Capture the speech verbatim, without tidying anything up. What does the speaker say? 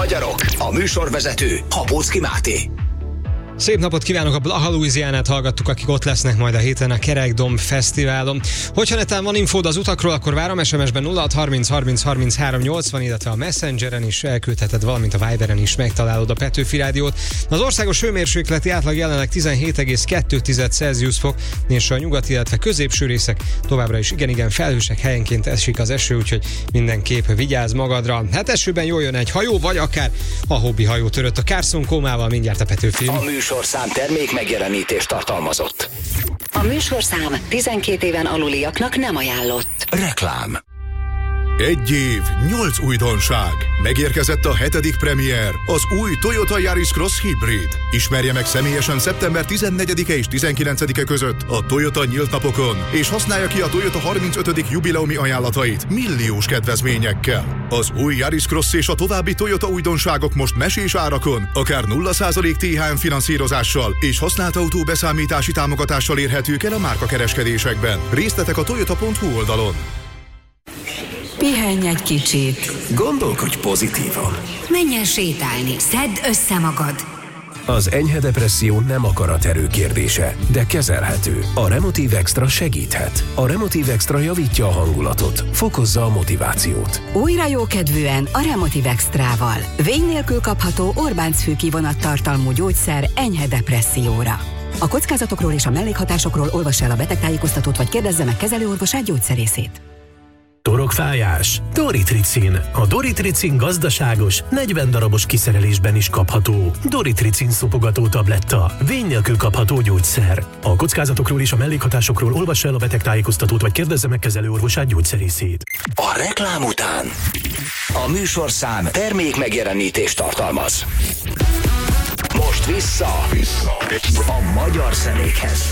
magyarok, a műsorvezető Habóczky Máté. Szép napot kívánok, a Blaha Louisianát hallgattuk, akik ott lesznek majd a héten a Kerekdomb Fesztiválon. Hogyha netán van infód az utakról, akkor várom es em es-ben nulla hat harminc harminc harminchárom nyolcvan, illetve a Messengeren is elküldheted, valamint a Viberen is megtalálod a Petőfi Rádiót. Az országos hőmérsékleti átlag jelenleg tizenhét egész kettő Celsius fok, és a nyugati, illetve középső részek továbbra is igen-igen felhősek, helyenként esik az eső, úgyhogy mindenképp vigyázz magadra. Hát esőben jól jön egy hajó, vagy akár a hobbi hajó törött a Carson Kómával, mindjárt a Petőfi. A műsorszám termék megjelenítést tartalmazott. A műsorszám tizenkét éven aluliaknak nem ajánlott. Reklám. Egy év, nyolc újdonság. Megérkezett a hetedik premier, az új Toyota Yaris Cross Hybrid. Ismerje meg személyesen szeptember tizennegyedike és tizenkilencedike között a Toyota nyílt napokon, és használja ki a Toyota harmincötödik jubileumi ajánlatait milliós kedvezményekkel. Az új Yaris Cross és a további Toyota újdonságok most mesés árakon, akár nulla százalék té há em finanszírozással és használt autó beszámítási támogatással érhetők el a márkakereskedésekben. Részletek a toyota pont hu oldalon. Pihenj egy kicsit. Gondolkodj pozitívan. Menj el sétálni, szedd össze magad. Az enyhe depresszió nem akaraterő kérdése, de kezelhető. A Remotiv Extra segíthet. A Remotiv Extra javítja a hangulatot, fokozza a motivációt. Újra jókedvűen a Remotiv Extrával. Vény nélkül kapható Orbánc fűkivonat tartalmú gyógyszer enyhe depresszióra. A kockázatokról és a mellékhatásokról olvassa el a betegtájékoztatót, vagy kérdezze meg kezelőorvosát, gyógyszerészét. Torokfájás? Doritricin. A Doritricin gazdaságos, negyven darabos kiszerelésben is kapható. Doritricin szopogató tabletta. Vény nélkül kapható gyógyszer. A kockázatokról és a mellékhatásokról olvassa el a betegtájékoztatót, vagy kérdezze meg kezelőorvosát, gyógyszerészét. A reklám után a műsorszám termék megjelenítést tartalmaz. Most vissza, vissza a magyar zenékhez.